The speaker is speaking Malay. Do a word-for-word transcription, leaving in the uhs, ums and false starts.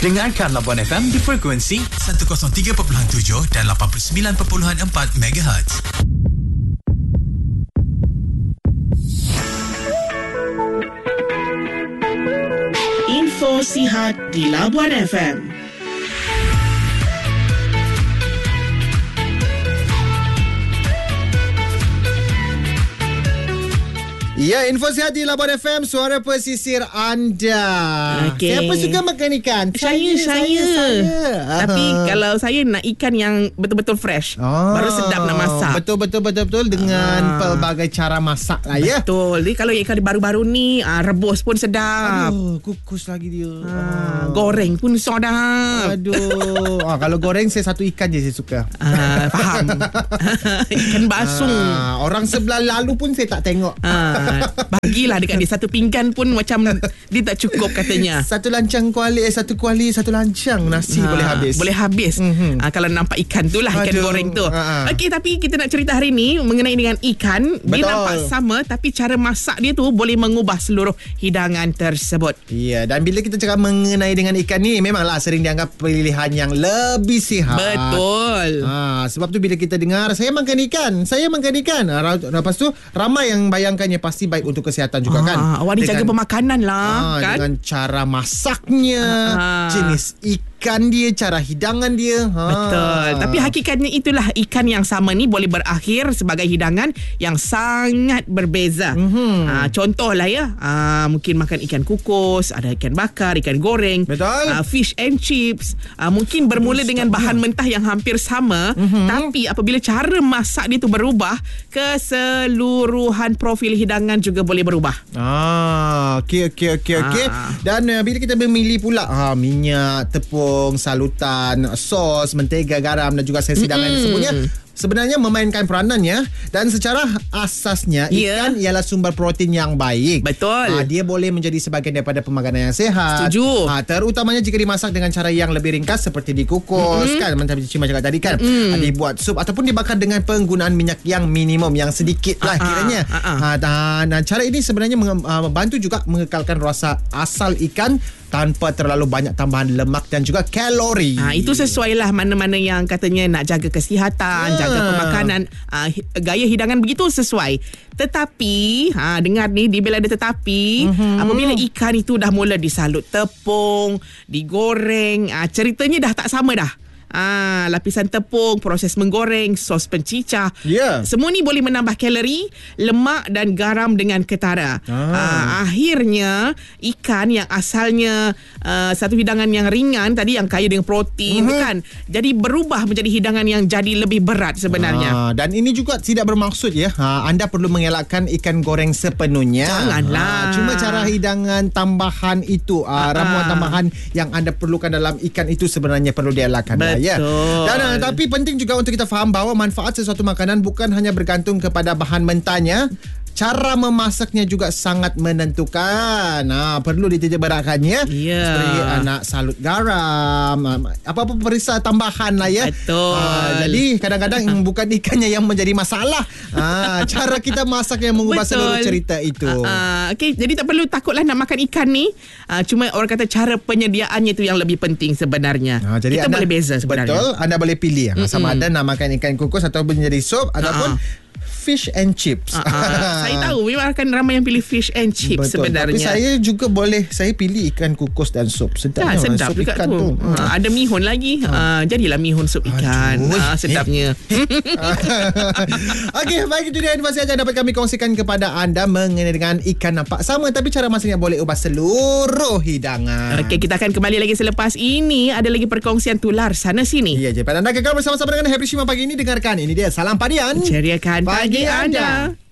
Dengarkan Labuan F M di frekuensi seratus tiga perpuluhan tujuh dan lapan puluh sembilan perpuluhan empat megahertz. Info sihat di Labuan F M. Ya, info sihat di Labuan F M, suara pesisir anda. Okay. Siapa suka makan ikan? Saya, saya. saya, saya. Tapi kalau saya nak ikan yang betul-betul fresh, oh, baru sedap nak masak. Betul-betul betul-betul dengan ah. pelbagai cara masak lah ya. Betul. Jadi kalau ikan baru-baru ni, ah, rebus pun sedap. Aduh, kukus lagi dia. Ah, oh. Goreng pun sedap. Aduh. ah, kalau goreng saya satu ikan je saya suka. Ah, faham. Ikan basung. Ah, orang sebelah lalu pun saya tak tengok. Ah. Bagilah dekat dia satu pinggan pun macam dia tak cukup katanya. Satu lancang kuali, eh, satu kuali, satu lancang nasi ha, boleh habis. Boleh habis. Mm-hmm. Ha, kalau nampak ikan tu lah, ikan Aduh. goreng tu. Ha. Okey, tapi kita nak cerita hari ni mengenai dengan ikan. Betul. Dia nampak sama tapi cara masak dia tu boleh mengubah seluruh hidangan tersebut. Ya, dan bila kita cakap mengenai dengan ikan ni, memanglah sering dianggap pilihan yang lebih sihat. Betul. Ha, sebab tu bila kita dengar saya makan ikan, saya makan ikan. Ha, lepas tu ramai yang bayangkannya pasti baik untuk kesihatan juga ah, kan. Awak ni jaga pemakanan lah ah, kan. Dengan cara masaknya, ah, jenis ikan dia, cara hidangan dia. Ah. Betul. Tapi hakikatnya itulah, ikan yang sama ni boleh berakhir sebagai hidangan yang sangat berbeza. Mm-hmm. Ah, contoh lah ya, ah, mungkin makan ikan kukus, ada ikan bakar, ikan goreng. Betul. Ah, fish and chips. Ah, mungkin bermula Betul. dengan bahan mentah yang hampir sama, mm-hmm. tapi apabila cara masak dia tu berubah, keseluruhan profil hidangan juga boleh berubah. Ah, okey okey okey okey. Ah. Dan uh, bila kita memilih pula ha, minyak, tepung, salutan, sos, mentega, garam dan juga sesi hidangan mm-hmm. semuanya sebenarnya memainkan peranannya, dan secara asasnya yeah. ikan ialah sumber protein yang baik. Betul. Ha, dia boleh menjadi sebahagian daripada pemakanan yang sihat. Setuju. Ha, terutamanya jika dimasak dengan cara yang lebih ringkas seperti dikukus mm-hmm. kan, macam Cima cakap tadi kan. Mm. Ha, dibuat sup ataupun dibakar dengan penggunaan minyak yang minimum, yang sedikit lah uh-uh. kiranya. Uh-uh. Ha, dan, dan cara ini sebenarnya membantu juga mengekalkan rasa asal ikan tanpa terlalu banyak tambahan lemak dan juga kalori. Ha, itu sesuai lah mana-mana yang katanya nak jaga kesihatan, yeah. jaga pemakanan, ha, gaya hidangan begitu sesuai. Tetapi, ha, dengar ni, dia bila ada tetapi, mm-hmm. apabila ikan itu dah mula disalut tepung, digoreng, ha, ceritanya dah tak sama dah. Ah, lapisan tepung, proses menggoreng, sos pencicah. Yeah. Semua ni boleh menambah kalori, lemak dan garam dengan ketara. Ah. Ah, akhirnya ikan yang asalnya uh, satu hidangan yang ringan tadi, yang kaya dengan protein mm-hmm. kan, jadi berubah menjadi hidangan yang jadi lebih berat sebenarnya. Ah, dan ini juga tidak bermaksud ya, ha, anda perlu mengelakkan ikan goreng sepenuhnya. Janganlah. Ha, cuma cara hidangan tambahan itu, ah, ramuan tambahan yang anda perlukan dalam ikan itu sebenarnya perlu dielakkan. Betul. Ya. Dan uh, tapi penting juga untuk kita faham bahawa manfaat sesuatu makanan bukan hanya bergantung kepada bahan mentahnya, cara memasaknya juga sangat menentukan. Nah, perlu dititik beratkannya. Yeah. Seperti uh, nak salut garam, uh, apa-apa perisa tambahan lah ya. Betul. Uh, jadi kadang-kadang bukan ikannya yang menjadi masalah. Uh, cara kita masak yang mengubah Betul. seluruh cerita itu. Uh, uh, okay, jadi tak perlu takutlah nak makan ikan ni. Uh, cuma orang kata cara penyediaannya itu yang lebih penting sebenarnya. Uh, jadi kita anda, boleh beza sebenarnya. Betul. Anda boleh pilih uh, sama ada nak makan ikan kukus ataupun menjadi sup ataupun uh-uh. fish and chips. Uh-huh. Saya tahu memang akan ramai yang pilih fish and chips. Betul. Sebenarnya. Tapi saya juga boleh, saya pilih ikan kukus dan sup. Sedapnya. Ya, sedap sup juga ikan tu. tu. Uh, ada mihun lagi. Uh, jadilah mihun sup ikan. Uh, sedapnya. Okey, baik, itu dia informasi yang dapat kami kongsikan kepada anda mengenai dengan ikan nampak sama tapi cara masaknya boleh ubah seluruh hidangan. Okey, kita akan kembali lagi selepas ini. Ada lagi perkongsian tular sana sini. Ya, jadi anda kekal bersama-sama dengan Happy Shima pagi ini. Dengarkan, ini dia Salam Padian. Ceriakan pagi anda.